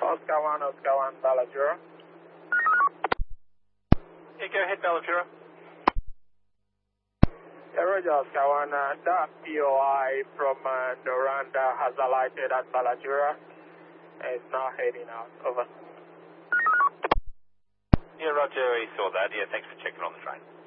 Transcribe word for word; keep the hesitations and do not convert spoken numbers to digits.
Oscar one, Oscar one, Bellagura. Yeah, go ahead, Bellagura. Yeah, Roger, Oscar one. Uh, that P O I from uh, Noranda has alighted at Bellagura and is now heading out. Over. Yeah, Roger, we saw that. Yeah, thanks for checking on the train.